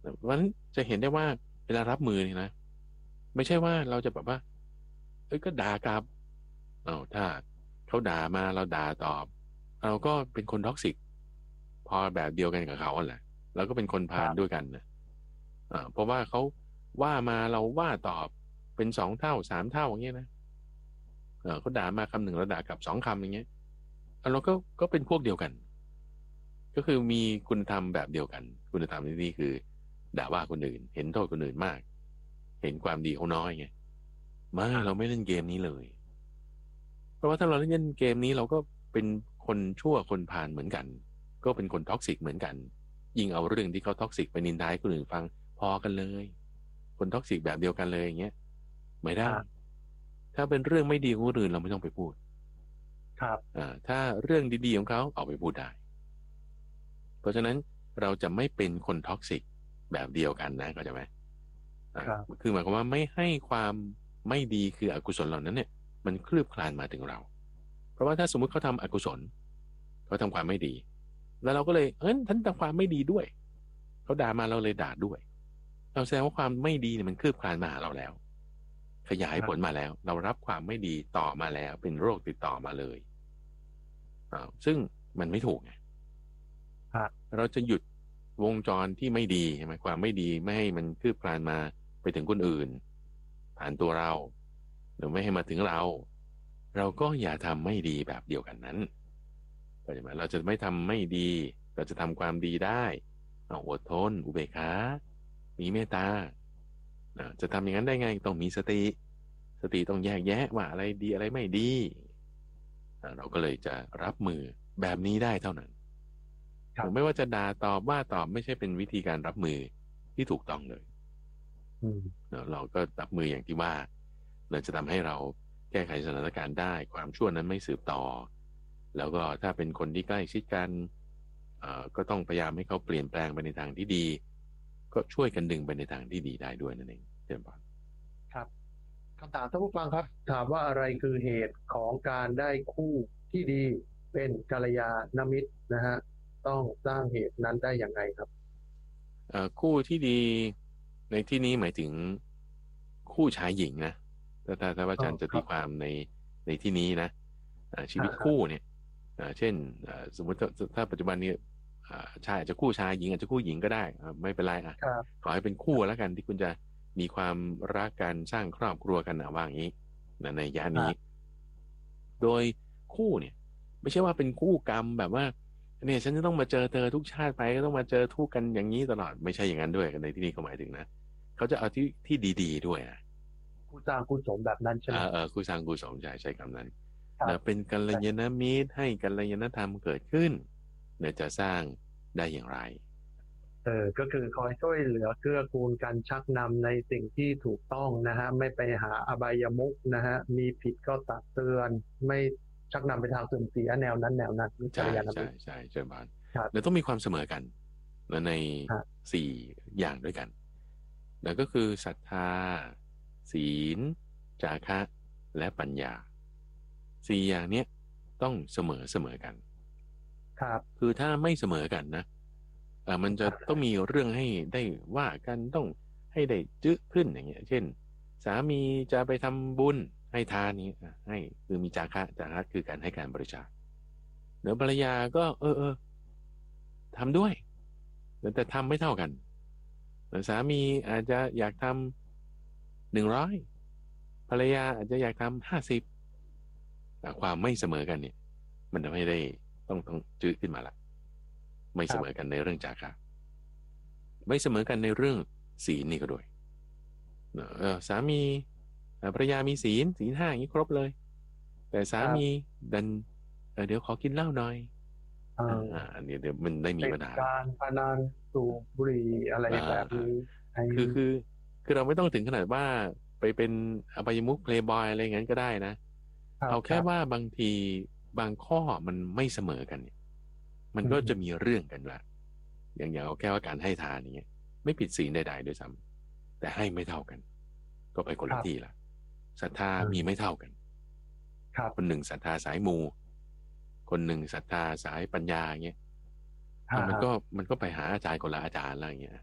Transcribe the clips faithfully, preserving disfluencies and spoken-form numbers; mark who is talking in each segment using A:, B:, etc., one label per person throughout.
A: เพราะฉะนั้นจะเห็นได้ว่าเวลารับมือนี่นะไม่ใช่ว่าเราจะแบบว่าเอ้ยก็ด่ากลับเอาถ้าเขาด่ามาเราด่าตอบเราก็เป็นคนท็อกซิกพอแบบเดียวกันกับเขาแหละเราก็เป็นคน
B: ค
A: พาลด้วย
B: รับ
A: กันนะอ่าเพราะว่าเขาว่ามาเราว่าตอบเป็นสองเท่าสามเท่าอย่างเงี้ยนะเออเขาด่ามาคำหนึ่งเราด่ากลับสองคำอย่างเงี้ยอ่ะเราก็ก็เป็นพวกเดียวกัน ก็คือมีคุณธรรมแบบเดียวกันคุณธรรมที่นี่คือด่าว่าคนอื่นเห็นโทษคนอื่นมากเห็นความดีเขาน้อยไงไม่เราไม่
B: ครับ
A: เล่นเกมนี้เลยเพราะว่าถ้าเราเล่นเกมนี้เราก็เป็นคนชั่วคนพาลเหมือนกันก็เป็นคนท็อกซิกเหมือนกันยิ่งเอาเรื่องที่เขาท็อกซิกไปนินทาให้คนอื่นฟังพอกันเลยคนท็อกซิกแบบเดียวกันเลยอย่างเงี้ยไม่
B: ค
A: ได้
B: รับ
A: ถ้าเป็นเรื่องไม่ดีของคนอื่นเราไม่ต้องไปพูด
B: ครับ
A: อ่าถ้าเรื่องดีๆของเขาเอาไปพูดได้ เพราะฉะนั้นเราจะไม่เป็นคนท็อกซิกแบบเดียวกันนะเข้าใจไหมอ่า
B: ครับ
A: คือหมายความว่าไม่ให้ความไม่ดีคืออกุศลเหล่านั้นเนี่ยมันคลืบคลานมาถึงเราเพราะว่าถ้าสมมุติเขาทำอกุศลเขาทำความไม่ดีแล้วเราก็เลยเอ้ยท่านทำความไม่ดีด้วยเขาด่ามาเราเลยด่าด้วยเราแสดงว่าความไม่ดีเนี่ยมันคลืบคลานมาหาเราแล้วขยาย
B: ครับ
A: ผลมาแล้วเรารับความไม่ดีต่อมาแล้วเป็นโรคติดต่อมาเลยอ่าซึ่งมันไม่ถูกไง
B: ครับ
A: เราจะหยุดวงจรที่ไม่ดีใช่ไหมความไม่ดีไม่ให้มันคืบคลานมาไปถึงคนอื่นผ่านตัวเราหรือไม่ให้มาถึงเราเราก็อย่าทำไม่ดีแบบเดียวกันนั้นเข้าใจไหมเราจะไม่ทำไม่ดีเราจะทำความดีได้เอาอดทนอุเบกขามีเมตตาอ่าจะทำอย่างนั้นได้ไงต้องมีสติสติต้องแยกแยะว่าอะไรดีอะไรไม่ดีอ่าเราก็เลยจะรับมือแบบนี้ได้เท่านั้น
B: ครับ
A: ไม่ว่าจะด่าตอบว่าตอบไม่ใช่เป็นวิธีการรับมือที่ถูกต้องเลย
B: อืม
A: เนอะเราก็รับมืออย่างที่ว่าเราจะทำให้เราแก้ไขสถานการณ์ได้ความชั่วนั้นไม่สืบต่อแล้วก็ถ้าเป็นคนที่ใกล้ชิดกันเอ่อก็ต้องพยายามให้เขาเปลี่ยนแปลงไปในทางที่ดีก็ช่วยกันดึงไปในทางที่ดีได้ด้วยนั่นเองเช่นปอน
B: ครับคำถามท่านผู้ฟังครับถามว่าอะไรคือเหตุของการได้คู่ที่ดีเป็นกัลยาณมิตรนะฮะต้องสร้างเหตุนั้นได้อย่างไรครับ
A: เอ่อคู่ที่ดีในที่นี้หมายถึงคู่ชายหญิงนะถ้าถ้าถ้าว่าอา
B: อ๋อ
A: จารย์จะ
B: ครับ
A: ตีความในในที่นี้นะอ่าชีวิต
B: อ่าครับ
A: คู่เนี่ยอ่าเช่นอ่าสมมติถ้าถ้าปัจจุบันนี้อ่าชายอาจจะคู่ชายหญิงอาจจะคู่หญิงก็ได้อ่าไม่เป็นไรอ่ะ
B: ครับ
A: ขอให้เป็นคู่แล้วกันที่คุณจะมีความรักกันสร้างครอบครัวกันอ่ะว่าอย่างนี้นะในยะนี้
B: ครับ
A: โดยคู่เนี่ยไม่ใช่ว่าเป็นคู่กรรมแบบว่าเนี่ยฉันจะต้องมาเจอเธอทุกชาติไปก็ต้องมาเจอทุกกันอย่างนี้ตลอดไม่ใช่อย่างนั้นด้วยในที่นี้เขาหมายถึงนะเขาจะเอาที่ที่ดีๆด้วยนะ
B: ผู้สร้างผู้สมแบบนั้นใช่ไหม
A: เออเออคู่สร้างคู่สมใช่ใช้คำนั้น
B: ครับ
A: นะเป็นกัลยาณมิตรให้กัลยาณธรรมเกิดขึ้นเนี่ยจะสร้างได้อย่างไร
B: เออก็คือคอยช่วยเหลือเกื้อกูลกันชักนำในสิ่งที่ถูกต้องนะฮะไม่ไปหาอบายมุขนะฮะมีผิดก็ตักเตือนไม่ชักนำไปทางเสื่อมเสียแนวนั้นแนวนั้นนี่กั
A: ใช่
B: ลยาณ
A: ใช่
B: มิตร
A: ใช่เชิญบานแล้ว
B: ครับ
A: ต้องมีความเสมอกันและใน
B: ฮะ
A: สี่อย่างด้วยกันแล้วก็คือศรัทธาศีลจาคะและปัญญาสี่อย่างเนี้ยต้องเสมอเสมอกัน
B: ครับ
A: คือถ้าไม่เสมอกันนะ อ่ามันจะต้องมีเรื่องให้ได้ว่ากันต้องให้ได้จึ๊ขึ้นอย่างเงี้ยเช่นสามีจะไปทำบุญให้ทานนี้อ่ะให้คือมีจาคะจาคะคือการให้การบริจาคเดี๋ยวภรรยาก็เออเออทำด้วยแต่ทำไม่เท่ากันแต่สามีอาจจะอยากทำหนึ่งร้อยภรรยาอาจจะอยากทำห้าสิบแต่ความไม่เสมอกันเนี่ยมันทำให้ได้ต้องต้องจื้อขึ้นมาละไม่เสมอกั
B: ครับ
A: นในเรื่องจาคะไม่เสมอกันในเรื่องศีลนี่ก็ด้วย เออสามีเอ่อภรรยามีศีลศีลห้าอย่างนี้ครบเลยแต่สามี
B: ครับ
A: ดันเออเดี๋ยวขอกินเหล้าหน่อย
B: เอ
A: อ่าอ่า
B: อ
A: อันนี้เดี๋ยวมันได้มี
B: ติด
A: ปัญหาละ
B: การพนันสูบบุหรี่อะไร
A: อ่าอ่า
B: แบบนี้ไอ้
A: คือคือคือเราไม่ต้องถึงขนาดว่าไปเป็นอบายมุขเพลย์บอยอะไรอย่างนั้นก็ได้นะ
B: ครับ
A: เอา
B: ครับ
A: แค่ว่าบางทีบางข้อมันไม่เสมอกันเนี่ยมัน
B: อื
A: ก็จะมี
B: ม
A: เรื่องกันละอย่างอย่างเอาแค่ว่าการให้ทานอย่างเงี้ยไม่ผิดศีลใดๆด้วยซ้ำแต่ให้ไม่เท่ากันก็ไปคน
B: ครับ
A: ละที่ละศรัทธามี
B: อืม
A: ไม่เท่ากัน คนห
B: ครับ
A: นึ่งศรัทธาสายมูคนหนึ่งศรัทธาสายปัญญาอย่างเงี้ย
B: ฮะฮะ
A: อ่ะมันก็มันก็ไปหาอาจารย์คนละอาจารย์อะไรอย่างเงี้ย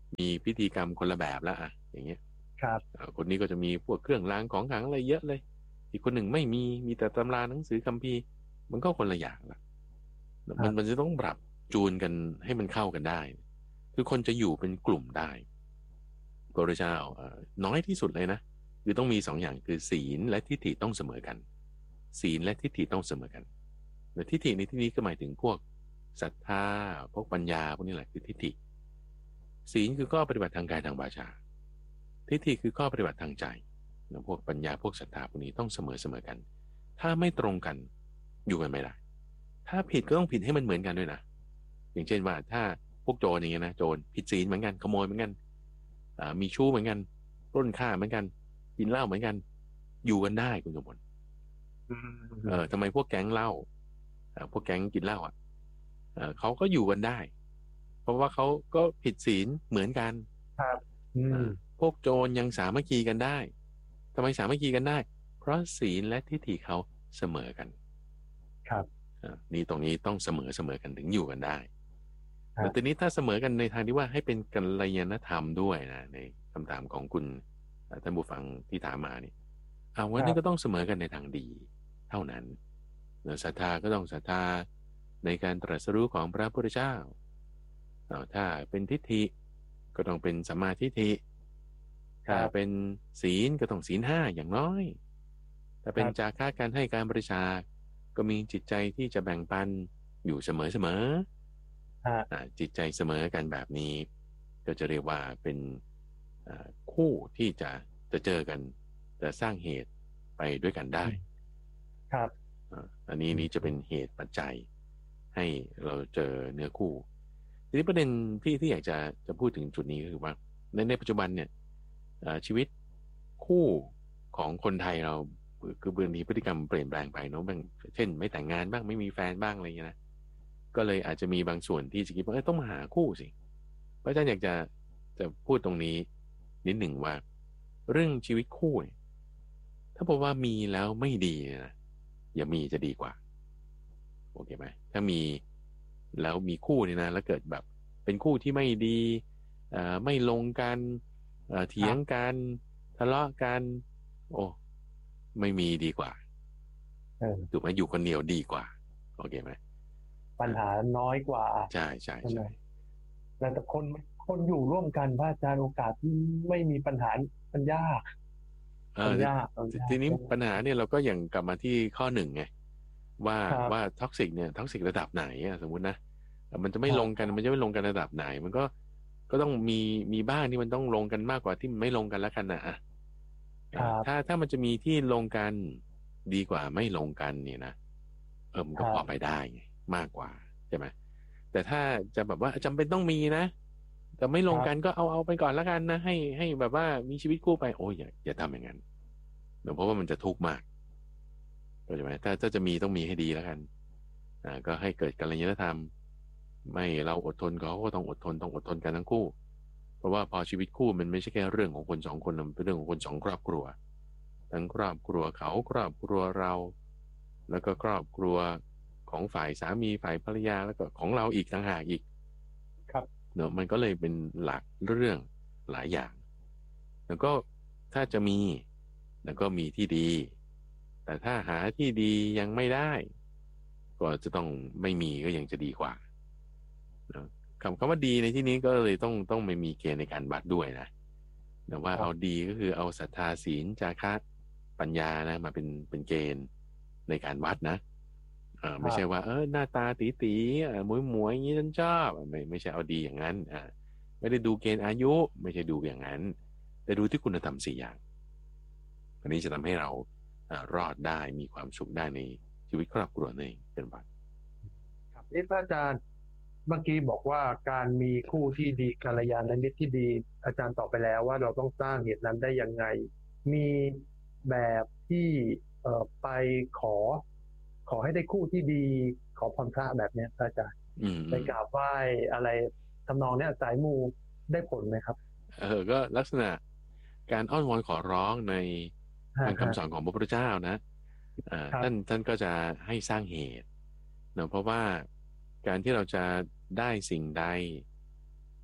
A: มีพิธีกรรมคนละแบบละอ่ะอย่างเงี้ย
B: ครับ
A: คนนี้ก็จะมีพวกเครื่องรางของขลังอะไรเยอะเลยอีกคนหนึ่งไม่มีมีแต่ตำราหนังสือคัมภีร์มันก็คนละอย่างละมันมัน
B: ครับ
A: จะต้องปรับจูนกันให้มันเข้ากันได้คือคนจะอยู่เป็นกลุ่มได้พระพุทธเจ้าน้อยที่สุดเลยนะคือต้องมีสองอย่างคือศีลและทิฏฐิต้องเสมอกันศีลและทิฏฐิต้องเสมอกันแต่ทิฏฐิในที่นี้ก็หมายถึงพวกศรัทธาพวกปัญญาพวกนี้แหละคือทิฏฐิศีลคือข้อปฏิบัติทางกายทางวาจาทิฏฐิคือข้อปฏิบัติทางใจพวกปัญญาพวกศรัทธาพวกนี้ต้องเสมอเสมอกัน ถ้าไม่ตรงกันอยู่กันไม่ได้ถ้าผิดก็ต้องผิดให้มันเหมือนกันด้วยนะอย่างเช่นว่าถ้าพวกโจรอย่างเงี้ยนะโจรผิดศีลเหมือนกันขโมยเหมือนกันมีชู้เหมือนกันปล้นฆ่าเหมือนกันกินเหล้าเหมือนกันอยู่กันได้คุณสมบัติเออทำไมพวกแก๊งเหล้าพวกแก๊งกินเหล้าอ่ะเขาก็อยู่กันได้เพราะว่าเขาก็ผิดศีลเหมือนกัน
B: ครับ
A: พวกโจรยังสามัคคีกันได้ทำไมสามัคคีกันได้เพราะศีลและทิฏฐิเขาเสมอกัน
B: ครับ
A: นี่ตรงนี้ต้องเสมอเสมอกันถึงอยู่กันได้แต่ทีนี้ถ้าเสมอกันในทางที่ว่าให้เป็นกัลยาณธรรมด้วยนะในคำถามของคุณท่านผู้ฟังที่ถามมานี่เอาวันนี้ก็ต้องเสมอกันในทางดีเท่านั้นศรัทธาก็ต้องศรัทธาในการตรัสรู้ของพระพุทธเจ้าถ้าเป็นทิฏฐิก็ต้องเป็นสัมมาทิฏฐิถ้าเป็นศีลก็ต้องศีลห้าอย่างน้อยถ้าเป็นจาคะการให้การบริจาคก็มีจิตใจที่จะแบ่งปันอยู่เสมอเสมอจิตใจเสมอกันแบบนี้ก็จะเรียกว่าเป็นคู่ที่จะจะเจอกันจะสร้างเหตุไปด้วยกันได้
B: ครับ
A: อันนี้นี้จะเป็นเหตุปัจจัยให้เราเจอเนื้อคู่ทีนี้ประเด็นที่ที่อยากจะจะพูดถึงจุดนี้ก็คือว่าในในปัจจุบันเนี่ยชีวิตคู่ของคนไทยเราคือเบื้องนี้พฤติกรรมเปลี่ยนแปลงไปเนาะบางเช่นไม่แต่งงานบ้างไม่มีแฟนบ้างอะไรอย่างเงี้ยนะก็เลยอาจจะมีบางส่วนที่จะคิดว่าต้องมาหาคู่สิพระอาจารย์อยากจะจะพูดตรงนี้นิดหนึ่งว่าเรื่องชีวิตคู่เนี่ยถ้าบอกว่ามีแล้วไม่ดีนะอย่ามีจะดีกว่าโอเคไหมถ้ามีแล้วมีคู่เนี่ยนะแล้วเกิดแบบเป็นคู่ที่ไม่ดีไม่ลงกันเถียงกันทะเลาะกันโอ้ไม่มีดีกว่าถูกไหมอยู่คนเดียวดีกว่าโอเคไหม
B: ปัญหาน้อยกว่า
A: ใช่ใช่ใช่
B: แต่คนคนอยู่ร่วมกันพระอาจารย์โอกาสที่ไม่มีปัญหามันยากมันยาก
A: ทีนี้ปัญหาเนี่ยเราก็อย่างกลับมาที่ข้อหนึ่งไงว่าว่าท็อกซิกเนี่ยท็อกซิกระดับไหนสมมุตินะมันจะไม่ลงกันมันจะไม่ลงกันระดับไหนมันก็ก็ต้องมีมีบ้างที่มันต้องลงกันมากกว่าที่ไม่ลงกันแล้วกันนะอ่ะถ้าถ้ามันจะมีที่ลงกันดีกว่าไม่ลงกันเนี่ยนะเออมันก็พอไปได้ไงมากกว่าใช่ไหมแต่ถ้าจะแบบว่าจำเป็นต้องมีนะแต่ไม่ลงกันก็เอาเอาไปก่อนแล้วกันนะให้ให้แบบว่ามีชีวิตคู่ไปโอ้ยอย่าอย่าทำอย่างนั้นเพราะว่ามันจะทุกข์มากเข้าใจไหมถ้าถ้าจะมีต้องมีให้ดีแล้วกันอ่าก็ให้เกิดกัลยาณธรรมไม่เราอดทนเขาก็ต้องอดทนต้องอดทนกันทั้งคู่เพราะว่าพอชีวิตคู่มันไม่ใช่แค่เรื่องของคนสองคนมันเป็นเรื่องของคนสองครอบครัวทั้งครอบครัวเขาครอบครัวเราแล้วก็ครอบครัวของฝ่ายสามีฝ่ายภรรยาแล้วก็ของเราอีกต่างหากอีก
B: ครับ
A: เนอะมันก็เลยเป็นหลักเรื่องหลายอย่างแล้วก็ถ้าจะมีแล้วก็มีที่ดีแต่ถ้าหาที่ดียังไม่ได้ก็จะต้องไม่มีก็ยังจะดีกว่าคำคำว่าดีในที่นี้ก็เลยต้องต้องไม่มีเกณฑ์ในการวัดด้วยนะแต่ว่าเอาดีก็คือเอาศรัทธาศีลจาคะปัญญานะมาเป็นเป็นเกณฑ์ในการวัดนะอ่าไม่ใช่ว่าเออหน้าตาตีตีมวยมวยอย่างนี้ฉันชอบไม่ไม่ใช่เอาดีอย่างนั้นอ่าไม่ได้ดูเกณฑ์อายุไม่ใช่ดูอย่างนั้นแต่ดูที่คุณธรรมสี่อย่างอันนี้จะทำให้เรารอดได้มีความสุขได้ในชีวิตครอบครัวนั่นเองเป็นบัตร
B: ครับนี่พระอาจารย์เมื่อกี้บอกว่าการมีคู่ที่ดีกัลยาณมิตรที่ดีอาจารย์ตอบไปแล้วว่าเราต้องสร้างเหตุนั้นได้ยังไงมีแบบที่เอ่อไปขอขอให้ได้คู่ที่ดีขอพรพระแบบนี้อาจารย์ไปกราบไหว้อะไรทำนองนี้สายมูได้ผลไหมครับ
A: เออก็ลักษณะการอ้อนวอนขอร้องในทางคำสอนของพระพุทธเจ้านะท่านท่านก็จะให้สร้างเหตุเนื่องเพราะว่าการที่เราจะได้สิ่งใด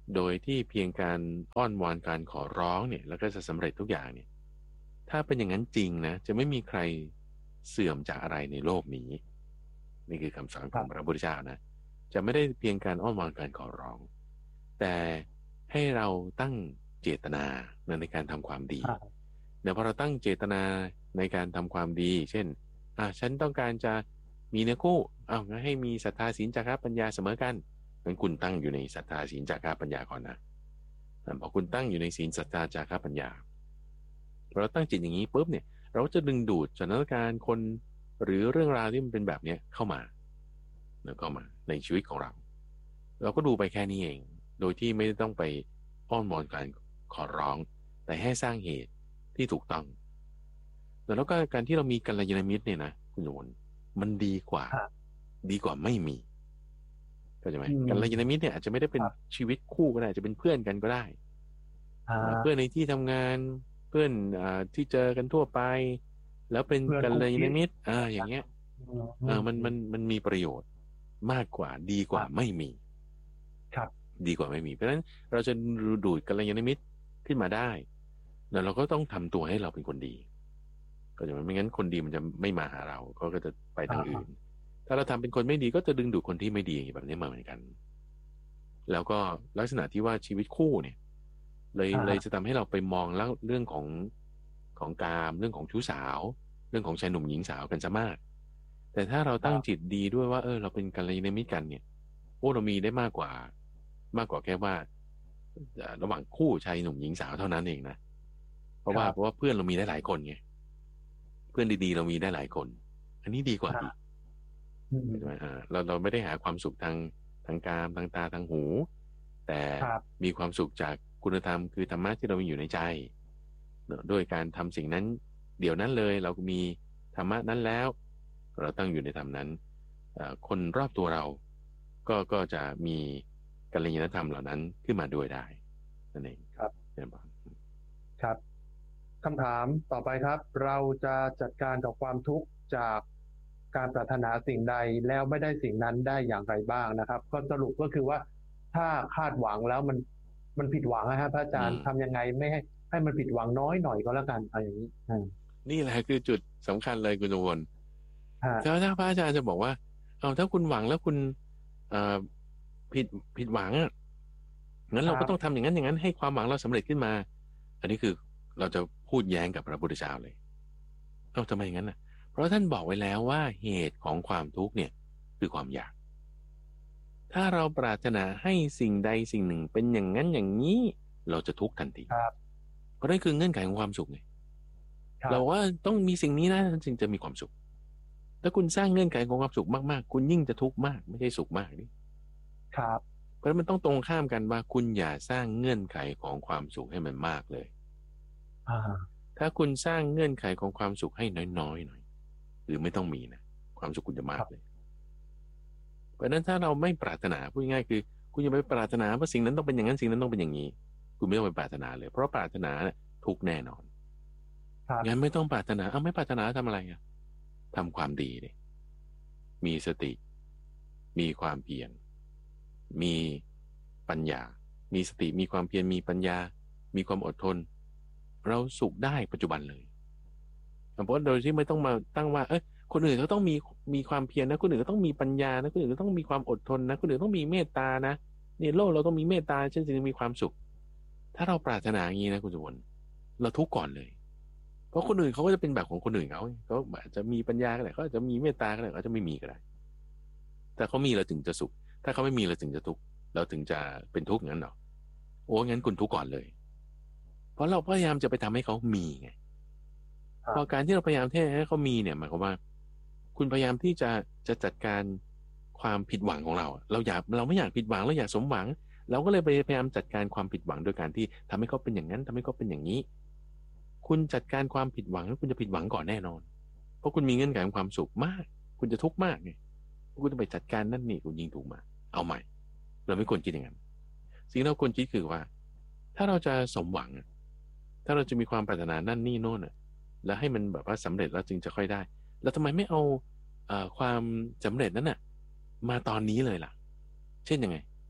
A: โดยที่เพียงการอ้อนวอนการขอร้องเนี่ยแล้วก็จะสำเร็จทุกอย่างเนี่ยถ้าเป็นอย่างนั้นจริงนะจะไม่มีใครเสื่อมจากอะไรในโลกนี้นี่คือคำสอนของพระพุทธเจ้านะจะไม่ได้เพียงการอ้อนวอนการขอร้องแต่ให้เราตั้งเจตนาในการทำความดีเดี๋ยวพอเราตั้งเจตนาในการทำความดีเช่นอ่ะฉันต้องการจะมีเนื้อคู่เอางั้นให้มีศรัทธาศีลจาคะปัญญาเสมอกันงั้นคุณตั้งอยู่ในศรัทธาศีลจาคะปัญญาก่อนนะพอคุณตั้งอยู่ในศีลศรัทธาจาคะปัญญาเราตั้งจิตอย่างนี้ปุ๊บเนี่ยเราจะดึงดูดสถานการณ์คนหรือเรื่องราวที่มันเป็นแบบนี้เข้ามาแล้วก็มาในชีวิตของเราเราก็ดูไปแค่นี้เองโดยที่ไม่ต้องไปอ้อนวอนการขอร้องแต่ให้สร้างเหตุที่ถูกต้องแล้วก็การที่เรามีกัลยาณมิตรเนี่ยนะคุณโยนมันดีกว่าดีกว่าไม่มีเข้าใจไหมกัลยาณมิตรเนี่ยอาจจะไม่ได้เป็นชีวิตคู่ก็ได้อาจจะเป็นเพื่อนกันก็ได้เพื่อนในที่ทำงานเพื่อนที่เจอกันทั่วไปแล้วเป็นกัลยาณมิตรอ่าอย่างเงี้ยเออมันมันมันมีประโยชน์มากกว่าดีกว่าไม่มี
B: ครับ
A: ดีกว่าไม่มีเพราะฉะนั้นเราจะดูดกัลยาณมิตรขึ้นมาได้แล้วเราก็ต้องทำตัวให้เราเป็นคนดีก็จะไม่งั้นคนดีมันจะไม่มาหาเราก็จะไปทางอื่นถ้าเราทำเป็นคนไม่ดีก็จะดึงดูดคนที่ไม่ดีแบบนี้มาเหมือนกันแล้วก็ลักษณะที่ว่าชีวิตคู่เนี่ยเลยเลยจะทำให้เราไปมองแล้วเรื่องของของกามเรื่องของชู้สาวเรื่องของชายหนุ่มหญิงสาวกันซะมากแต่ถ้าเราตั้งจิตดีด้วยว่าเออเราเป็นกัลยาณมิตรกันเนี่ยโอ้เรามีได้มากกว่ามากกว่าแค่ว่าระหว่างคู่ชายหนุ่มหญิงสาวเท่านั้นเองนะเพราะว่าเพราะว่าเพื่อนเรามีได้หลายคนไงเพื่อนดีๆเรามีได้หลายคนอันนี้ดีกว่าอีกใช่ไหมอ่าเราเราไม่ได้หาความสุขทางทางกามทางตาทางหูแต่มีความสุขจากคุณธรรมคือธรรมะที่เรามีอยู่ในใจด้วยการทำสิ่งนั้นเดี๋ยวนั้นเลยเรามีธรรมะนั้นแล้วเราตั้งอยู่ในธรรมนั้นคนรอบตัวเราก็ก็จะมีกัลยาณธรรมเหล่านั้นขึ้นมาด้วยได้นั่นเอง
B: ครับ
A: เช่นบอก
B: ครับคำถามต่อไปครับเราจะจัดการกับความทุกข์จากการปรารถนาสิ่งใดแล้วไม่ได้สิ่งนั้นได้อย่างไรบ้างนะครับก็สรุปก็คือว่าถ้าคาดหวังแล้วมันมันผิดหวังนะครับพระอาจารย์ทำยังไงไม่ให้ให้มันผิดหวังน้อยหน่อยก็แล้วกันเอาอย่างนี้
A: นี่แหละคือจุดสำคัญเลยคุณโอวนถ้าถ้าพระอาจารย์จะบอกว่าเอาถ้าคุณหวังแล้วคุณผิดผิดหวังอ่ะงั้นเราก็ต้องทำอย่างนั้นอย่างนั้นให้ความหวังเราสำเร็จขึ้นมาอันนี้คือเราจะพูดแย้งกับพระพุทธเจ้าเลยเอ้าทำไมอย่างนั้นน่ะเพราะท่านบอกไว้แล้วว่าเหตุของความทุกข์เนี่ยคือความอยากถ้าเราปรารถนาให้สิ่งใดสิ่งหนึ่งเป็นอย่างนั้นอย่างนี้เราจะทุกข์ทันทีเพราะนั่นคือเงื่อนไขของความสุขไงเราว่าต้องมีสิ่งนี้นะจึงจะมีความสุขถ้าคุณสร้างเงื่อนไขของความสุขมากๆคุณยิ่งจะทุกข์มากไม่ใช่สุขมากนี่
B: ครับ
A: เพราะมันต้องตรงข้ามกันว่าคุณอย่าสร้างเงื่อนไขของความสุขให้มันมากเลยถ้าคุณสร้างเงื่อนไขของความสุขให้น้อยๆหน่อยหรือไม่ต้องมีนะความสุขคุณจะมากเลยเพราะนั้นถ้าเราไม่ปรารถนาพูดง่ายๆคือคุณอย่าไปปรารถนาว่าสิ่งนั้นต้องเป็นอย่างนั้นสิ่งนั้นต้องเป็นอย่างนี้คุณไม่ต้องไปปรารถนาเลยเพราะปรารถนาเนี่ยทุกแน่นอนงั้นไม่ต้องปรารถนาเอาไม่ปรารถนาทำอะไรอ่ะทำความดีเลยมีสติมีความเพียรมีปัญญามีสติมีความเพียรมีปัญญามีความอดทนเราสุขได้ปัจจุบันเลยเพราะโดยที่ไม่ต้องมาตั้งว่าเอ้ยคนอื่นเขาต้องมีมีความเพียรนะคนอื่นก็ต้องมีปัญญานะคนอื่นก็ต้องมีความอดทนนะคนอื่นต้องมีเมตตานะในโลกเราต้องมีเมตตาเช่นจึงมีความสุขถ้าเราปรารถนาอย่างนี้นะคุณสุวรรณเราทุกข์ก่อนเลยเพราะคนอื่นเขาก็จะเป็นแบบของคนอื่นเขาเขาอาจจะมีปัญญาก็ได้เขาอาจจะมีเมตตาก็ได้เขาจะไม่มีก็ได้แต่เขามีเราถึงจะสุขถ้าเขาไม่มีเราถึงจะทุกข์เราถึงจะเป็นทุกข์งั้นหรอโอ้งั้นคุณทุกข์ก่อนเลยเพราะเราพยายามจะไปทำให้เขามีไงพอการที่เราพยายามให้เขามีเนี่ยหมายความว่าคุณพยายามที่จะจะจัดการความผิดหวังของเราเราอยากเราไม่อยากผิดหวังเราอยากสมหวังเราก็เลยไปพยายามจัดการความผิดหวังโดยการที่ทำให้เขาเป็นอย่างนั้นทำให้เขาเป็นอย่างนี้คุณจัดการความผิดหวังแล้วคุณจะผิดหวังก่อนแน่นอนเพราะคุณมีเงื่อนไขของความสุขมากคุณจะทุกข์มากไงคุณจะไปจัดการนั่นนี่คุณยิงถูกมาเอาใหม่เราไม่ควรคิดอย่างนั้นสิ่งที่เราควรคิดคือว่าถ้าเราจะสมหวังถ้าเราจะมีความปรารถนานั่นนี่โน่นแล้วให้มันแบบว่าสำเร็จแล้วจึงจะค่อยได้แล้วทำไมไม่เอาเอ่อความสำเร็จนั้นน่ะมาตอนนี้เลยล่ะเช่นยังไง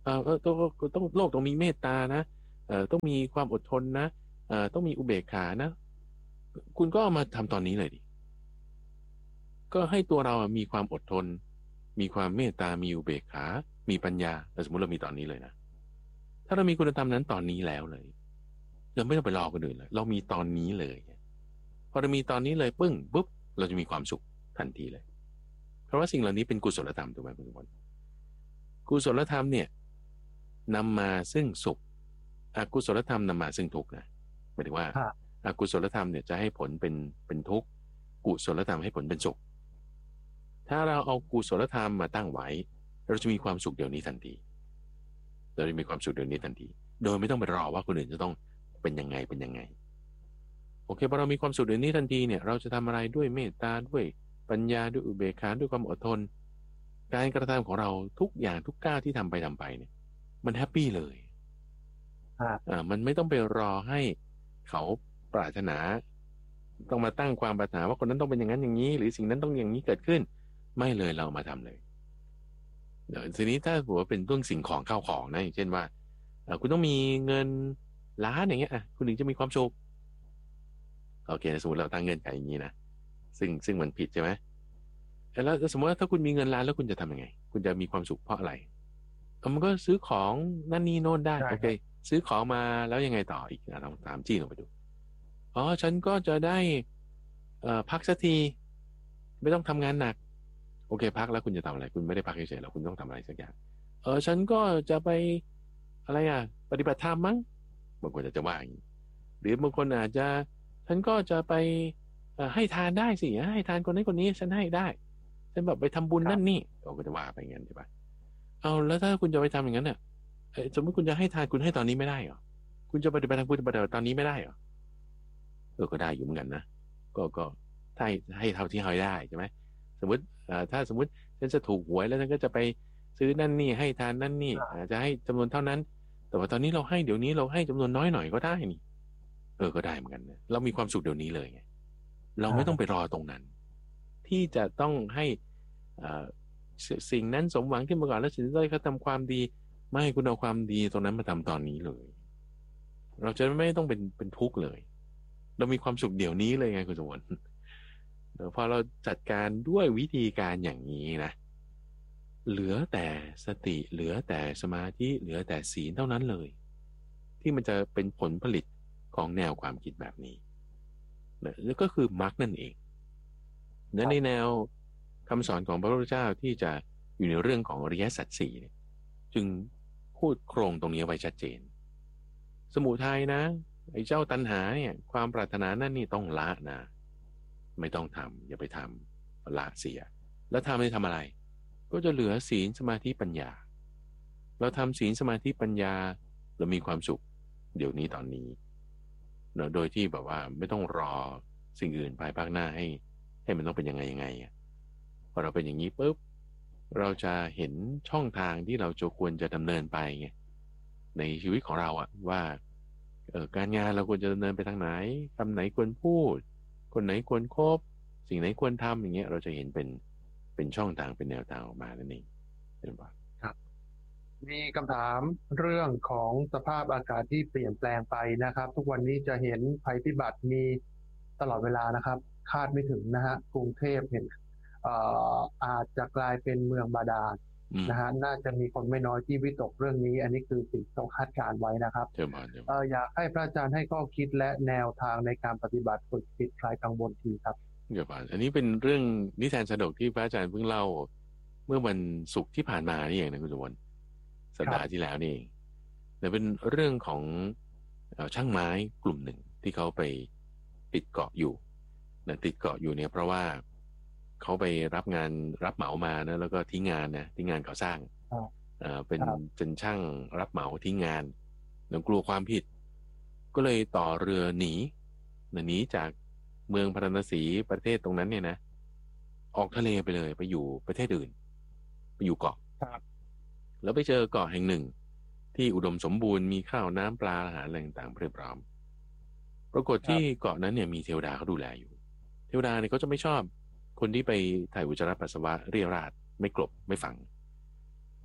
A: เออเออต้องต้องโลกต้องมีเมตตานะเออต้องมีความอดทนนะเออต้องมีอุเบกขานะคุณก็เอามาทำตอนนี้เลยดิก็ให้ตัวเราอะมีความอดทนมีความเมตตามีอุเบกขามีปัญญาแต่สมมติเรามีตอนนี้เลยนะถ้าเรามีคุณธรรมนั้นตอนนี้แล้วเลยเราไม่ต้องไปรอคนอื่นเลยเรามีตอนนี้เลยพอเรามีตอนนี้เลยปึ้งปุ๊บเราจะมีความสุขทันทีเลยเพราะว่าสิ่งเหล่านี้เป็นกุศลธรรมถูกไหมคุณสมบัติกุศลธรรมเนี่ยนำมาซึ่งสุขอกุศลธรรมนำมาซึ่งทุกข์นะหมายถึงว่า
B: ค่ะ
A: อกุศลธรรมเนี่ยจะให้ผลเป็นเป็นทุกข์กุศลธรรมให้ผลเป็นสุขถ้าเราเอากุศลธรรมมาตั้งไว้เราจะมีความสุขเดี๋ยวนี้ทันทีเราจะมีความสุขเดี๋ยวนี้ทันทีโดยไม่ต้องไปรอว่าคนอื่นจะต้องเป็นยังไงเป็นยังไงโอเคพอเรามีความสุขเดี๋ยวนี้ทันทีเนี่ยเราจะทำอะไรด้วยเมตตาด้วยปัญญาด้วยอุเบกขาด้วยความอดทนการกระทำของเราทุกอย่างทุกก้าวที่ทำไปทำไปเนี่ยมันแฮปปี้เลย
B: ค่ะ
A: อ่ามันไม่ต้องไปรอให้เขาปรารถนาต้องมาตั้งความปรารถนาว่าคนนั้นต้องเป็นอย่างนั้นอย่างนี้หรือสิ่งนั้นต้องอย่างนี้เกิดขึ้นไม่เลยเรามาทำเลยเดี๋ยวทีนี้ถ้าบอกว่าเป็นเรื่องสิ่งของข้าวของนะอย่างเช่นว่าเอ่อคุณต้องมีเงินล้านอย่างเงี้ยอ่ะคุณถึงจะมีความสุขโอเคสมมติเราตั้งเงื่อนไขอย่างนี้นะซึ่งซึ่งมันผิดใช่ไหมแล้วสมมติว่าถ้าคุณมีเงินล้านแล้วคุณจะทำยังไงคุณจะมีความสุขเพราะอะไรเออมันก็ซื้อของนั่นนี่โน่นได้โอเค
B: ใช่ครับ
A: ซื้อของมาแล้วยังไงต่ออีกอ่ะลองตามจี้ลงไปดูอ๋อฉันก็จะได้เอ่อพักสักทีไม่ต้องทำงานหนักโอเคพักแล้วคุณจะทำอะไรคุณไม่ได้พักเฉยๆหรอกคุณต้องทำอะไรสักอย่างเออฉันก็จะไปอะไรอ่ะปฏิบัติธรรมมั้งบางคนอาจจะว่าอย่างนี้หรือบางคนอาจจะฉันก็จะไปเอ่อให้ทานได้สิให้ทานคนนั้นคนนี้ฉันให้ได้ฉันแบบไปทำบุญ
B: ครับ
A: นั่นนี่เราก็จะว่าไปอย่างนั้นใช่ปะเอาแล้วถ้าคุณจะไปทำอย่างนั้นเนี่ยเอ้ยสมมติคุณจะให้ทานคุณให้ตอนนี้ไม่ได้เหรอคุณจะปฏิบัติธรรมคุณจะปฏิบัติตอนนี้ไม่ได้เหรอเออก็ได้อยู่เหมือนกันนะก็ก็ถ้าให้ให้เท่าที่ให้ได้ใช่ไหมสมมติเอ่อถ้าสมมติฉันจะถูกหวยแล้วฉันก็จะไปซื้อนั่นนี่ให้ทานนั่นนี่อาจจะให้จำนวนเท่านั้นแต่ว่าตอนนี้เราให้เดี๋ยวนี้เราให้จำนวนน้อยหน่อยก็ได้นี่เออก็ได้เหมือนกันนะเรามีความสุขเดี๋ยวนี้เลยไงเราไม่ต้องไปรอตรงนั้นที่จะต้องให้เอ่อสสิ่งนั้นสมหวังขึ้นมาก่อนแล้วถึงจะได้เขาทำความดีไม่ให้คุณเอาความดีตรงนั้นมาทำตอนนี้เลยเราจะไม่ต้องเป็นเป็นทุกข์เลยเรามีความสุขเดี๋ยวนี้เลยไงคุณสมบัติเดี๋ยวพอเราจัดการด้วยวิธีการอย่างนี้นะเหลือแต่สติเหลือแต่สมาธิเหลือแต่ศีลเท่านั้นเลยที่มันจะเป็นผลผลิตของแนวความคิดแบบนี้นะแล้วก็คือมรรคนั่นเองและในแนวคำสอนของพระพุทธเจ้าที่จะอยู่ในเรื่องของอริยสัจสี่เนี่ยจึงพูดโครงตรงนี้ไว้ชัดเจนสมุทัยนะไอ้เจ้าตัณหาเนี่ยความปรารถนานั่นนี่ต้องละนะไม่ต้องทำอย่าไปทำละเสียแล้วทำให้ทำอะไรก็จะเหลือศีลสมาธิปัญญาเราทำศีลสมาธิปัญญาเรามีความสุขเดี๋ยวนี้ตอนนี้เนอะโดยที่แบบว่าไม่ต้องรอสิ่งอื่นภายภาคหน้าให้ให้มันต้องเป็นยังไงยังไงอ่ะพอเราเป็นอย่างนี้ปุ๊บเราจะเห็นช่องทางที่เราจะควรจะดำเนินไปไงในชีวิตของเราอะว่าเออการงานเราควรจะดำเนินไปทางไหนคำไหนควรพูดคนไหนควรคบสิ่งไหนควรทำอย่างเงี้ยเราจะเห็นเป็นเป็นช่องทางเป็นแนวทางออกมานั่นเองเป็นว่า
B: ครับมีคำถามเรื่องของสภาพอากาศที่เปลี่ยนแปลงไปนะครับทุกวันนี้จะเห็นภัยพิบัติมีตลอดเวลานะครับคาดไม่ถึงนะฮะกรุงเทพเห็นเอ่ออาจจะกลายเป็นเมืองบาดาล
A: อืม
B: นะฮะน่าจะมีคนไม่น้อยที่วิตกเรื่องนี้อันนี้คือสิ่งที่ต้องคาดการณ์ไว้นะครับ
A: เชิญมาเชิญมา
B: เอ่ออยากให้พระอาจารย์ให้ข้อคิดและแนวทางในการปฏิบัติฝึกจิตคลายกังวลทีครับ
A: เดี๋ยวก่อนอันนี้เป็นเรื่องนิทานสนุกที่พระอาจารย์เพิ่งเล่าเมื่อวันศุกร์ที่ผ่านมานี่เองนะคุณสมบัติสัป
B: ครับ
A: ดาห์ที่แล้วนี่เองแต่เป็นเรื่องของเอ่อช่างไม้กลุ่มหนึ่งที่เขาไปติดเกาะอยู่นะติดเกาะอยู่เนี่ยเพราะว่าเขาไปรับงานรับเหมามานะแล้วก็ทิ้งงานนะทิ้งงานก่อสร้าง
B: ครับ
A: เอ่อเป็น
B: ครับ
A: เป็นช่างรับเหมาทิ้งงานแล้วกลัวความผิดก็เลยต่อเรือหนีหนีจากเมืองพาราณสีประเทศตรงนั้นเนี่ยนะออกทะเลไปเลยไปอยู่ประเทศอื่นไปอยู่เกาะ
B: ครับ
A: แล้วไปเจอเกาะแห่งหนึ่งที่อุดมสมบูรณ์มีข้าวน้ำปลาอาหารอะไรต่างๆเพียบพร้อมปรากฏที่
B: ครับ
A: เกาะนั้นเนี่ยมีเทวดาเขาดูแลอยู่เทวดาเนี่ยเขาจะไม่ชอบคนที่ไปถ่ายอุจจาระปัสสาวะเรี่ยราดไม่กลบไม่ฝัง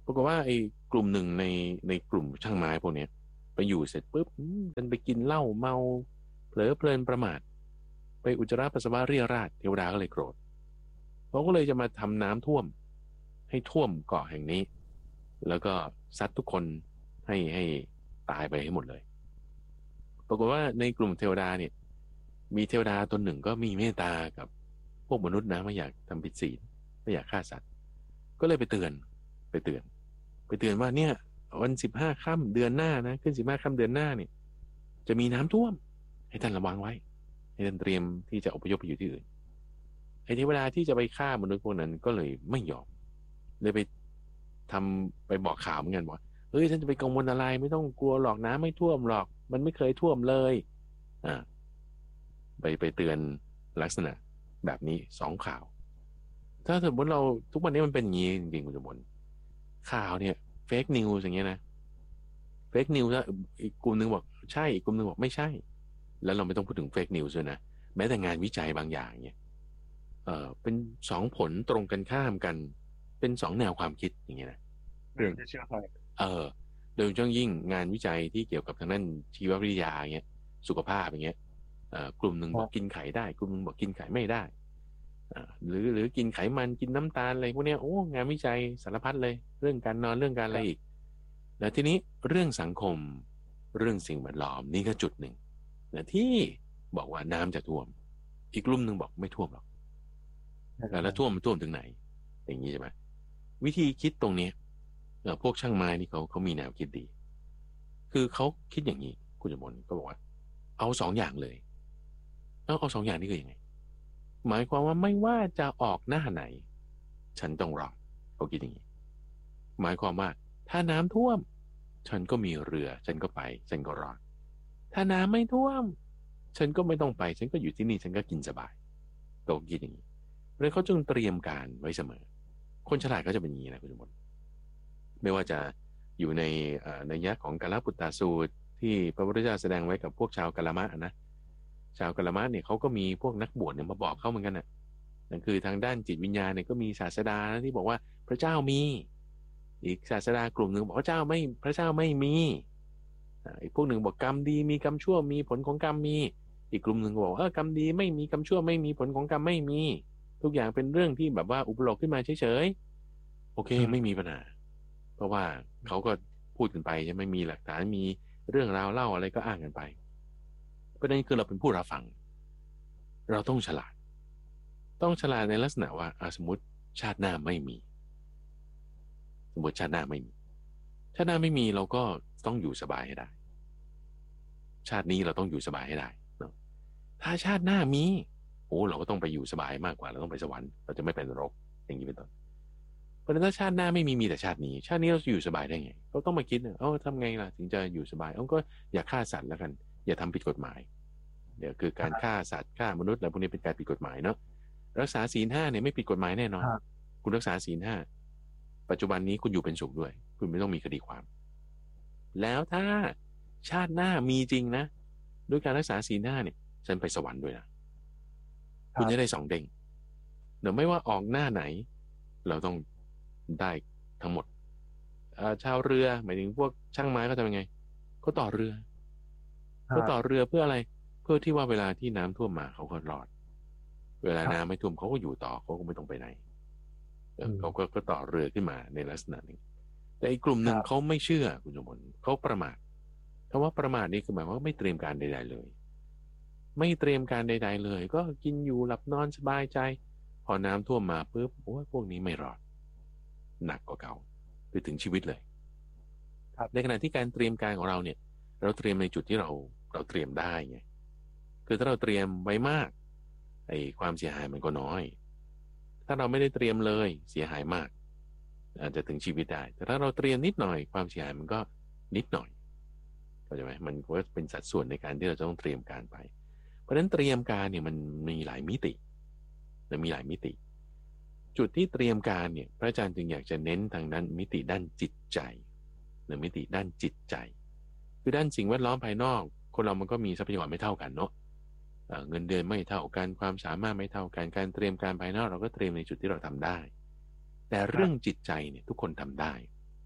A: ปรากฏว่าไอ้กลุ่มหนึ่งในในกลุ่มช่างไม้พวกเนี้ยไปอยู่เสร็จปุ๊บมันไปกินเหล้าเมาเผลอเพลินประมาทไปอุจจาระปัสสาวะเรี่ยราดเทวดาก็เลยโกรธเขาก็เลยจะมาทำน้ำท่วมให้ท่วมเกาะแห่งนี้แล้วก็ซัดทุกคนให้ให้ตายไปให้หมดเลยปรากฏว่าในกลุ่มเทวดาเนี่ยมีเทวดาตนหนึ่งก็มีเมตตากับพวกมนุษย์นะไม่อยากทำผิดศีลไม่อยากฆ่าสัตว์ก็เลยไปเตือนไปเตือนไปเตือนว่าเนี่ยวันสิบห้าค่ำเดือนหน้านะขึ้นสิบห้าค่ำเดือนหน้าเนี่ยจะมีน้ำท่วมให้ท่านระวังไว้ให้ท่านเตรียมที่จะอพยพไปอยู่ที่อื่นไอ้เทวดาที่จะไปฆ่ามนุษย์พวกนั้นก็เลยไม่ยอมเลยไปทำไปบอกข่าวเหมือนกันบอกเฮ้ยท่านจะไปกังวลอะไรไม่ต้องกลัวหรอกน้ำไม่ท่วมหรอกมันไม่เคยท่วมเลยอ่าไปไปเตือนลักษณะแบบนี้สองข่าวถ้าสมมติเราทุกวันนี้มันเป็นอย่างนี้จริงๆคุณสมบัติข่าวเนี่ยเฟกนิวส์อย่างเงี้ยนะเฟกนิวส์อีกกลุ่มหนึ่งบอกใช่อีกกลุ่มหนึ่งบอกไม่ใช่แล้วเราไม่ต้องพูดถึงเฟกนิวส์ด้วยนะแม้แต่งานวิจัยบางอย่างเนี่ยเออเป็นสองผลตรงกันข้ามกันเป็นสองแนวความคิดอย่างเงี้ยนะเรื่อง
B: จะเชื่อใคร
A: เออโดยเฉพาะยิ่งงานวิจัยที่เกี่ยวกับทางด้านชีววิทยาเงี้ยสุขภาพอย่างเงี้ยเอ่อกลุ่มหนึ่งบอกกินไข่ได้กลุ่มหนึ่งบอกกินไข่ไม่ได้หรือหรือกินไขมันกินน้ำตาลอะไรพวกนี้โอ้งานวิจัยสารพัดเลยเรื่องการนอนเรื่องการอะไรอีกแล้วทีนี้เรื่องสังคมเรื่องสิ่งแวดล้อมนี่ก็จุดหนึ่งนะที่บอกว่าน้ำจะท่วมอีกกลุ่มหนึ่งบอกไม่ท่วมหรอกแล้วท่วมมันท่วมถึงไหนอย่างนี้ใช่ไหมวิธีคิดตรงนี้พวกช่างไม้นี่เขาเขามีแนวคิดดีคือเขาคิดอย่างนี้คุณจมนก็บอกว่าเอาสองอย่างเลยเอาเอาสองอย่างนี้คือยังไงหมายความว่าไม่ว่าจะออกหน้าไหนฉันต้องรอดเขาคิดอย่างนี้หมายความว่าถ้าน้ำท่วมฉันก็มีเรือฉันก็ไปฉันก็รอดถ้าน้ำไม่ท่วมฉันก็ไม่ต้องไปฉันก็อยู่ที่นี่ฉันก็กินสบายเขาคิดอย่างนี้เพราะเขาจึงเตรียมการไว้เสมอคนฉลาดก็จะเป็นอย่างนี้นะคุณสมบัติไม่ว่าจะอยู่ในนัยยะของกาลปุตตาสูตรที่พระพุทธเจ้าแสดงไว้กับพวกชาวกาลมะนะชาวกาลมะเนี่ยเขาก็มีพวกนักบวชเนี่ยมาบอกเขาเหมือนกันน่ะนั่นคือทางด้านจิตวิญญาณเนี่ยก็มีศาสดาที่บอกว่าพระเจ้ามีอีกศาสดากลุ่มหนึ่งบอกพระเจ้าไม่พระเจ้าไม่มีอีกพวกหนึ่งบอกกรรมดีมีกรรมชั่วมีผลของกรรมมีอีกกลุ่มหนึ่งบอกเออกรรมดีไม่มีกรรมชั่วไม่มีผลของกรรมไม่มีทุกอย่างเป็นเรื่องที่แบบว่าอุปโลกขึ้นมาเฉยๆโอเคไม่มีปัญหาเพราะว่าเขาก็พูดกันไปใช่ไหมมีหลักฐานมีเรื่องราวเล่าอะไรก็อ้างกันไปประเด็นคือเราเป็นผู้รับฟังเราต้องฉลาดต้องฉลาดในลักษณะว่าสมมติชาติหน้าไม่มีสมมติชาติหน้าไม่มีชาติหน้าไม่มีเราก็ต้องอยู่สบายให้ได้ชาตินี้เราต้องอยู่สบายให้ได้เนาะถ้าชาติหน้ามีโอ้เราก็ต้องไปอยู่สบายมากกว่าเราต้องไปสวรรค์เราจะไม่เป็นนรกอย่างนี้เป็นต้นเพราะฉะนั้นถ้าชาติหน้าไม่มีมีแต่ชาตินี้ชาตินี้เราจะอยู่สบายได้ไงเราต้องมาคิดเออทำไงล่ะถึงจะอยู่สบายเออก็อย่าฆ่าสัตว์แล้วกันอย่าทำผิดกฎหมายเดี๋ยวคือการฆ่าสัตว์ฆ่ามนุษย์อะไรพวกนี้เป็นการผิดกฎหมายเนาะรักษาศีลห้าเนี่ยไม่ผิดกฎหมายแน่นอนคุณรักษาศีลห้าปัจจุบันนี้คุณอยู่เป็นสุขด้วยคุณไม่ต้องมีคดีความแล้วถ้าชาติหน้ามีจริงนะด้วยการรักษาศีลห้าเนี่ยฉันไปสวรรค์ด้วยนะคุณจะได้สองเด้งเดี๋ยวไม่ว่าออกหน้าไหนเราต้องได้ทั้งหมดชาวเรือหมายถึงพวกช่างไม้เขาทำยังไงเขาต่อเรือเขาต่อเรือเพื่ออะไรเพื่อที่ว่าเวลาที่น้ำท่วมมาเขาก็รอดเวลาน้ำไม่ท่วมเขาก็อยู่ต่อเขาก็ไม่ต้องไปไหนเขาก็ก็ต่อเรือขึ้นมาในลักษณะนี้แต่อีกกลุ่มหนึ่งเขาไม่เชื่อคุณสมบัติเขาประมาทคำว่าประมาทนี่คือหมายว่าไม่เตรียมการใดๆเลยไม่เตรียมการใดๆเลยก็กินอยู่หลับนอนสบายใจพอน้ำท่วมมาปุ๊บโอ้ยพวกนี้ไม่รอดหนักกว่าเก่าไปถึงชีวิตเลยในขณะที่การเตรียมการของเราเนี่ยเราเตรียมในจุดที่เราเราเตรียมได้ไงคือถ้าเราเตรียมไว้มากไอ้ความเสียหายมันก็น้อยถ้าเราไม่ได้เตรียมเลยเสียหายมากอาจจะถึงชีวิตได้แต่ถ้าเราเตรียมนิดหน่อยความเสียหายมันก็นิดหน่อยเข้าใจไหมมันก็เป็นสัดส่วนในการที่เราจะต้องเตรียมการไปเพราะฉะนั้นเตรียมการเนี่ยมันมีหลายมิติมันมีหลายมิติจุดที่เตรียมการเนี่ยพระอาจารย์จึงอยากจะเน้นทางด้านมิติด้านจิตใจหรือมิติด้านจิตใจคือด้านสิ่งแวดล้อมภายนอกคนเรามันก็มีทรัพยากรไม่เท่ากันเนาะเงินเดือนไม่เท่ากันความสามารถไม่เท่ากันการเตรียมการภายนอกเราก็เตรียมในจุดที่เราทำได้แต่เรื่องจิตใจเนี่ยทุกคนทำได้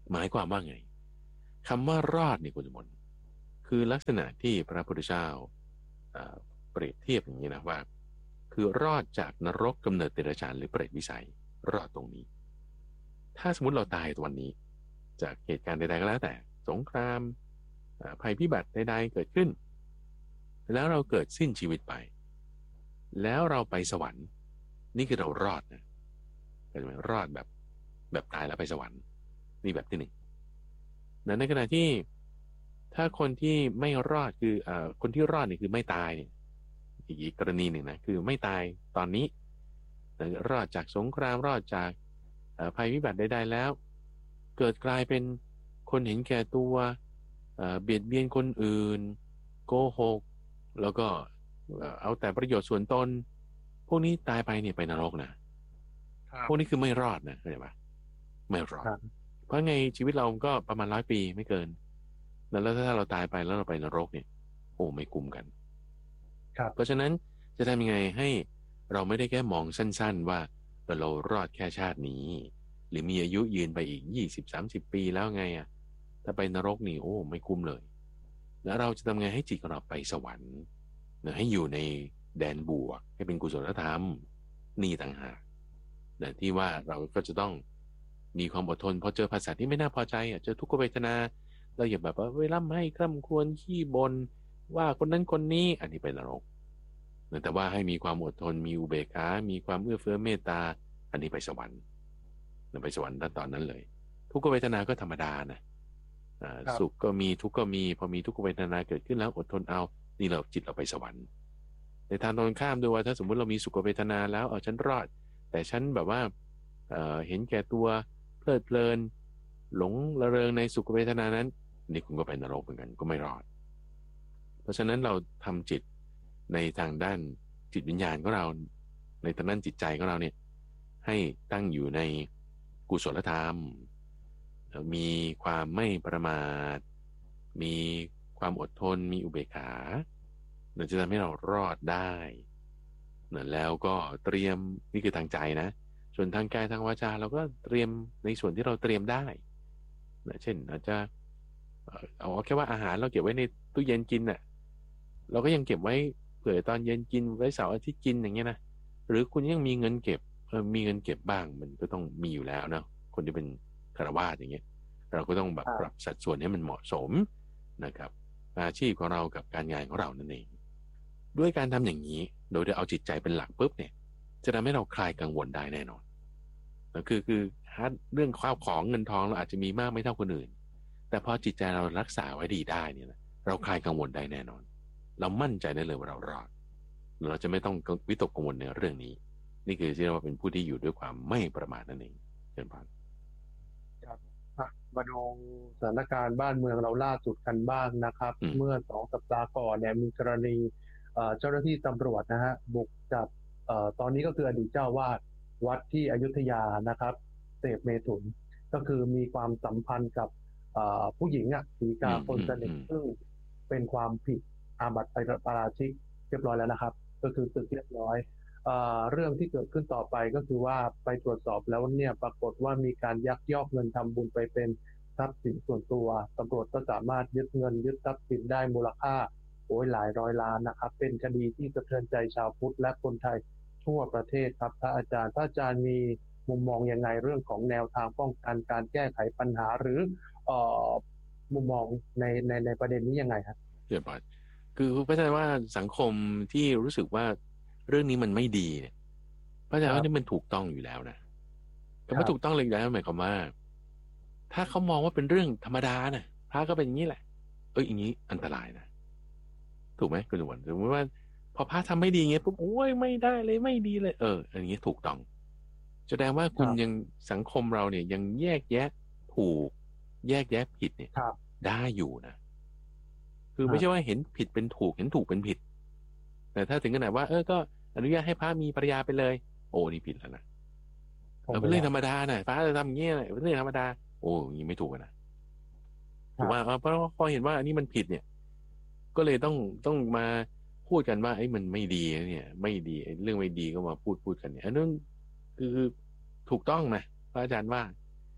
A: หมายความว่าไงคำว่ารอดนี่คุณสมบัติคือลักษณะที่พระพุทธเจ้าเปรียบเทียบอย่างนี้นะว่าคือรอดจากนรกกำเนิดเดรัจฉานหรือเปรตวิสัยรอดตรงนี้ถ้าสมมติเราตายวันนี้จากเหตุการณ์ใดๆก็แล้วแต่สงครามภัยพิบัติใดๆเกิดขึ้นแล้วเราเกิดสิ้นชีวิตไปแล้วเราไปสวรรค์นี่คือเรารอดนะเข้าใจไหมรอดแบบแบบตายแล้วไปสวรรค์นี่แบบที่หนึ่งนั้นในขณะที่ถ้าคนที่ไม่รอดคืออ่าคนที่รอดนี่คือไม่ตายเนี่ยอีกกรณีหนึ่งนะคือไม่ตายตอนนี้รอดจากสงครามรอดจากภัยพิบัติใดๆแล้วเกิดกลายเป็นคนเห็นแก่ตัวเบียดเบียนคนอื่นโกหกแล้วก็เอาแต่ประโยชน์ส่วนตนพวกนี้ตายไปเนี่ยไปนรกนะพวกนี้คือไม่รอดนะเข้าใจปะไม่รอดเพราะไงชีวิตเราก็ประมาณร้อยปีไม่เกินแล้วถ้าเราตายไปแล้วเราไปนรกเนี่ยโอ้ไม่คุ้มกันเพราะฉะนั้นจะทำยังไงให้เราไม่ได้แค่มองสั้นๆว่าเรารอดแค่ชาตินี้หรือมีอายุยืนไปอีกยี่สิบสามสิบปีแล้วไงอ่ะถ้าไปนรกนี่โอ้ไม่คุ้มเลยแล้วเราจะทำไงให้จิตของเราไปสวรรค์ให้อยู่ในแดนบวกให้เป็นกุศลธรรมนี่ต่างหากแต่ที่ว่าเราก็จะต้องมีความอดทนพอเจอภาษาที่ไม่น่าพอใจอ่ะเจอทุกขเวทนาเราอย่าแบบว่าเวลาให้คร่ำครวญขี้บนว่าคนนั้นคนนี้อันนี้เป็นนรกแต่ว่าให้มีความอดทนมีอุเบกขามีความเอื้อเฟื้อเมตตาอันนี้ไปสวรรค์ไปสวรรค์ตอนนั้นเลยทุกขเวทนาก็ธรรมดานะสุขก็มีทุกข์ก็มีพอมีทุกขเวทนาเกิดขึ้นแล้วอดทนเอานี่เราจิตเราไปสวรรค์ในทางตรงข้ามด้วยว่าถ้าสมมุติเรามีสุขเวทนาแล้วเอาฉันรอดแต่ฉันแบบว่า เ, เห็นแก่ตัวเพลิดเพลินหลงระเริงในสุขเวทนานั้นนี่คุณก็ไปนรกเหมือนกันก็ไม่รอดเพราะฉะนั้นเราทำจิตในทางด้านจิตวิญญาณของเราในทางด้านจิตใจของเราเนี่ยให้ตั้งอยู่ในกุศลธรรมมีความไม่ประมาทมีความอดทนมีอุเบกขาเราจะทำให้เรารอดได้แล้วก็เตรียมนี่คือทางใจนะส่วนทางกายทางวาจาเราก็เตรียมในส่วนที่เราเตรียมได้นะเช่นอาจจะเอาแค่ว่าอาหารเราเก็บไว้ในตู้เย็นกินน่ะเราก็ยังเก็บไว้เผื่อตอนเย็นกินไว้เสาร์อาทิตย์กินอย่างเงี้ยนะหรือคุณยังมีเงินเก็บเออมีเงินเก็บบ้างมันก็ต้องมีอยู่แล้วเนาะคนที่เป็นฆราวาสอย่างเงี้ยเราก็ต้องแบบปรับสัดส่วนให้มันเหมาะสมนะครับอาชีพของเรากับการงานของเรานั่นเองด้วยการทำอย่างนี้โดยได้เอาจิตใจเป็นหลักปุ๊บเนี่ยจะทำให้เราคลายกังวลได้แน่นอนคือคือเรื่องข้าวของเงินทองเราอาจจะมีมากไม่เท่าคนอื่นแต่พอจิตใจเรารักษาไว้ดีได้เนี่ยนะเราคลายกังวลได้แน่นอนเรามั่นใจได้เลยว่าเรารอดเราจะไม่ต้องวิตกกังวลในเรื่องนี้นี่คือที่เรียกว่าเป็นผู้ที่อยู่ด้วยความไม่ประมาทนั่นเองเช่นพัน
B: ครับมาดูสถานการณ์บ้านเมืองเราล่าสุดกันบ้างนะครับเมื่อสองสัปดาห์ก่อนเนี่ยมีกรณีเจ้าหน้าที่ตำรวจนะฮะบุกจับตอนนี้ก็คืออดีตเจ้าวาดวัดที่อยุธยานะครับเสพเมถุนก็คือมีความสัมพันธ์กับผู้หญิงอ่ะศรีกาคนสนิทซึ่งเป็นความผิดอาบัติปาราชิกเรียบร้อยแล้วนะครับก็คือสึกเรียบร้อยเรื่องที่เกิดขึ้นต่อไปก็คือว่าไปตรวจสอบแล้วเนี่ยปรากฏว่ามีการยักยอกเงินทำบุญไปเป็นทรัพย์สินส่วนตัวตำรวจก็สามารถยึดเงินยึดทรัพย์สินได้มูลค่าโอ้ยหลายร้อยล้านนะครับเป็นคดีที่สะเทือนใจชาวพุทธและคนไทยทั่วประเทศครับพระอาจารย์พระอาจารย์มีมุมมองยังไงเรื่องของแนวทางป้องกันการแก้ไขปัญหาหรือเอ่อมุมมองในในในประเด็นนี้ยังไงครับ
A: เรียบร้อยคือพระอาจารย์ว่าสังคมที่รู้สึกว่าเรื่องนี้มันไม่ดีเนี่ยพระอาจารย์ว่านี่มันถูกต้องอยู่แล้วนะคำว่าถูกต้องเลยแล้วหมายความว่าถ้าเขามองว่าเป็นเรื่องธรรมดานะพระก็เป็นอย่างนี้แหละเอ้ยอย่างนี้อันตรายนะถูกไหมคุณสมบัติสมมติว่าพอพระทำไม่ดีเงี้ยปุ๊บโอ้ยไม่ได้เลยไม่ดีเลยเอออันนี้ถูกต้องแสดงว่าคุณยังสังคมเราเนี่ยยังแยกแยะถูกแยกแยะผิดเนี่ยได้อยู่นะคือไม่ใช่ว่าเห็นผิดเป็นถูกเห็นถูกเป็นผิดแต่ถ้าถึงขนาดว่าเออก็อนุญาตให้พระมีภรรยาไปเลยโอ้นี่ผิดแล้วนะเป็นเรื่องธรรมดานะพระจะทำอย่างเงี้ยเป็นเรื่องธรรมดาโอ้ยงไม่ถูกนะถูกว่าเพราะพอเห็นว่าอันนี้มันผิดเนี่ยก็เลยต้องต้องมาพูดกันว่าไอ้มันไม่ดีเนี่ยไม่ดีเรื่องไม่ดีก็มาพูดพูดกันเนี่ยอันนั้นคือถูกต้องนะพระอาจารย์ว่า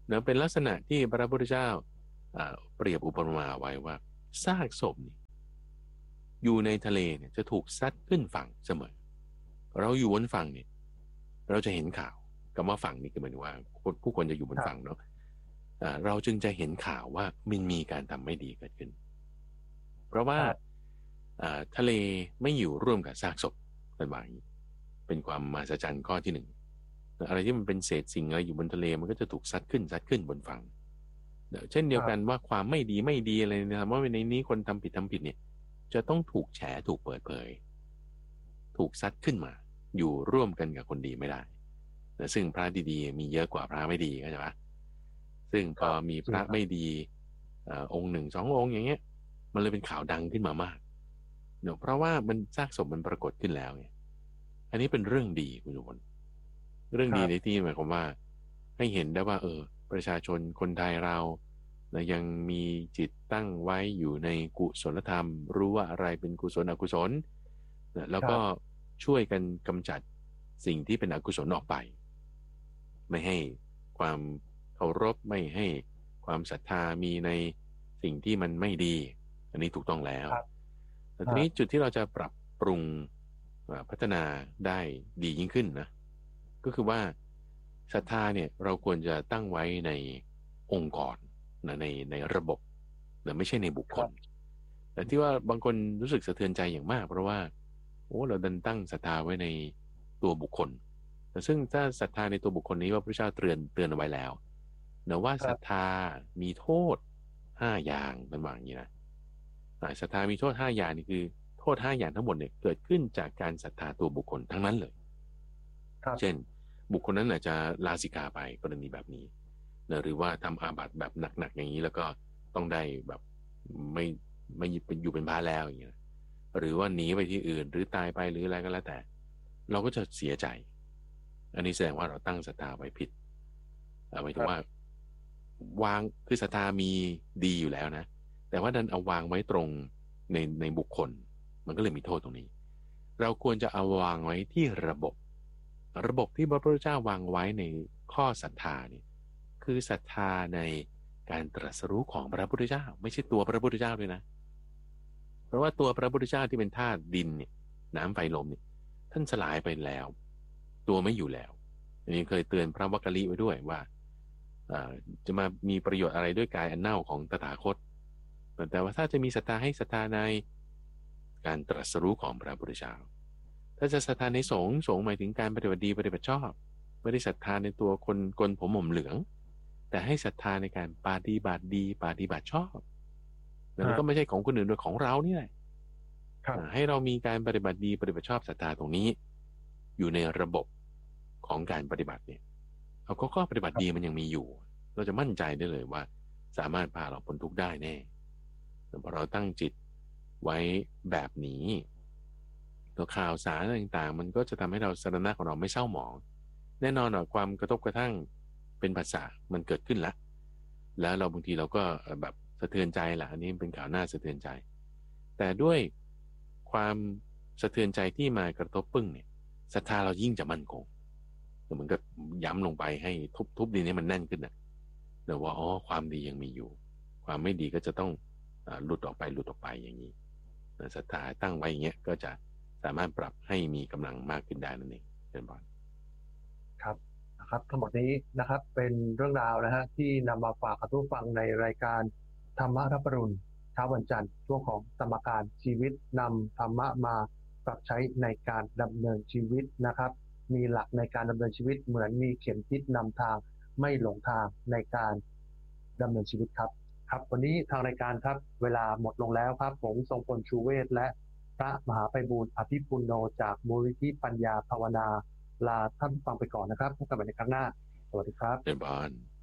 A: เนะเป็นลักษณะที่พระพุทธเจ้าเปรียบอุปมาไว้ว่าซากศพนี่อยู่ในทะเลเนี่ยจะถูกซัดขึ้นฝั่งเสมอเราอยู่บนฝั่งเนี่ยเราจะเห็นข่าวคำว่าฝั่งนี่คือหมายถึงว่าผู้คนจะอยู่บนฝั่งเนาะเราจึงจะเห็นข่าวว่ามันมีการทำไม่ดีเกิดขึ้นเพราะว่าทะเลไม่อยู่ร่วมกับซากศพเป็นว่าอย่างนี้เป็นความมหัศจรรย์ข้อที่หนึ่งอะไรที่มันเป็นเศษสิ่งอะไรอยู่บนทะเลมันก็จะถูกซัดขึ้นซัดขึ้นบนฝั่งเช่นเดียวกันว่าความไม่ดีไม่ดีอะไรนะครับว่าในนี้คนทำผิดทำผิดเนี่ยจะต้องถูกแฉถูกเปิดเผยถูกซัดขึ้นมาอยู่ร่วมกันกับคนดีไม่ได้แต่ซึ่งพระดีๆมีเยอะกว่าพระไม่ดีเข้าใจปะซึ่งพอมีพระไม่ดีองค์หนึ่งสององค์อย่างเงี้ยมันเลยเป็นข่าวดังขึ้นมามากเนาะเพราะว่ามันซากศพมันปรากฏขึ้นแล้วเนี่ยอันนี้เป็นเรื่องดีคุณผู้ชมเรื่องดีในที่หมายความว่าให้เห็นได้ว่าเออประชาชนคนไทยเรานะยังมีจิตตั้งไว้อยู่ในกุศลธรรมรู้ว่าอะไรเป็นกุศลอกุศลนะแล้วก็ช่วยกันกำจัดสิ่งที่เป็นอกุศลออกไปไม่ให้ความเคารพไม่ให้ความศรัทธามีในสิ่งที่มันไม่ดีอันนี้ถูกต้องแล้วแต่ทีนี้จุดที่เราจะปรับปรุงพัฒนาได้ดียิ่งขึ้นนะก็คือว่าศรัทธาเนี่ยเราควรจะตั้งไว้ในองค์กรนะในในระบบแต่ไม่ใช่ในบุคคลแต่ที่ว่าบางคนรู้สึกสะเทือนใจอย่างมากเพราะว่าโอ้เราดันตั้งศรัทธาไว้ในตัวบุคคลแต่ซึ่งถ้าศรัทธาในตัวบุคคลนี้ว่าพระเจ้าเตือนเตือนเอาไว้แล้วนะว่าศรัทธามีโทษห้าอย่างเป็นว่าอย่างนี้นะศรัทธามีโทษห้าอย่างนี่คือโทษห้าอย่างทั้งหมดเนี่ยเกิดขึ้นจากการศรัทธาตัวบุคคลทั้งนั้นเลยเช่นบุคคลนั้นอาจจะลาสิกขาไปกรณีแบบนี้นะหรือว่าทำอาบัติแบบหนักๆอย่างนี้แล้วก็ต้องได้แบบไม่ไม่อยู่เป็นพระแล้วอย่างเงี้ยหรือว่าหนีไปที่อื่นหรือตายไปหรืออะไรก็แล้วแต่เราก็จะเสียใจอันนี้แสดงว่าเราตั้งศรัทธาไว้ผิดหมายถึงว่าวางคือศรัทธามีดีอยู่แล้วนะแต่ว่าดันเอาวางไว้ตรงในในบุคคลมันก็เลยมีโทษตรงนี้เราควรจะเอาวางไว้ที่ระบบระบบที่พระพุทธเจ้าวางไว้ในข้อศรัทธานี่คือศรัทธาในการตรัสรู้ของพระพุทธเจ้าไม่ใช่ตัวพระพุทธเจ้าด้วยนะเพราะว่าตัวพระพุทธเจ้าที่เป็นธาตุดินเนี่ยน้ำไฟลมเนี่ยท่านสลายไปแล้วตัวไม่อยู่แล้วอันนี้เคยเตือนพระวักกะลิไว้ด้วยว่าจะมามีประโยชน์อะไรด้วยกายอันเน่าของตถาคตแต่ว่าถ้าจะมีศรัทธาให้ศรัทธาในการตรัสรู้ของพระพุทธเจ้าถ้าจะศรัทธาในสงฆ์สงฆ์หมายถึงการปฏิบัติดีปฏิบัติชอบไม่ได้ศรัทธาในตัวคนกลผมหม่มเหลืองแต่ให้ศรัทธาในการปฏิบัติดีปฏิบัติชอบแล้วก็ไม่ใช่ของคนอื่นโดยของเรานี่แหละให้เรามีการปฏิบัติดีปฏิบัติชอบศรัทธาตรงนี้อยู่ในระบบของการปฏิบัติเนี่ยเราก็ข้อปฏิบัติดีมันยังมีอยู่เราจะมั่นใจได้เลยว่าสามารถพาเราพ้นทุกข์ได้แน่แต่พอเราตั้งจิตไว้แบบนี้ตัวข่าวสารต่างๆมันก็จะทำให้เราสรณะของเราไม่เศร้าหมองแน่นอนว่าความกระทบกระทั่งเป็นภาษามันเกิดขึ้นแล้วแล้วเราบางทีเราก็แบบสะเทือนใจแหละอันนี้เป็นข่าวหน้าสะเทือนใจแต่ด้วยความสะเทือนใจที่มากระทบปึ้งเนี่ยศรัทธาเรายิ่งจะมั่นคงเหมือนกับย้ำลงไปให้ทุบทุบดินให้มันแน่นขึ้นนะเดี๋ยวว่าอ๋อความดียังมีอยู่ความไม่ดีก็จะต้องหลุดออกไปหลุดออกไปอย่างนี้ศรัทธาตั้งไว้อย่างเงี้ยก็จะสามารถปรับให้มีกำลังมากขึ้นได้นั่นเองเป็นบอล
B: ครับนะครับทั้งหมดนี้นะครับเป็นเรื่องราวนะฮะที่นำมาฝากกับทุกฟังในรายการธรรมะรับปรุณเช้าวันจันทร์ช่วงของสมการชีวิตนำธรรมะมาปรับใช้ในการดำเนินชีวิตนะครับมีหลักในการดำเนินชีวิตเหมือนมีเข็มทิศนำทางไม่หลงทางในการดำเนินชีวิตครับครับวันนี้ทางรายการครับเวลาหมดลงแล้วครับผมทรงพลชูเวศและพระมหาไพบูลย์อภิปุณโญจากมูลนิธิปัญญาภาวนาลาท่านฟังไปก่อนนะครับพบกันใหม่ในครั้งหน้าสวัสดีครับ
A: เป็นบอล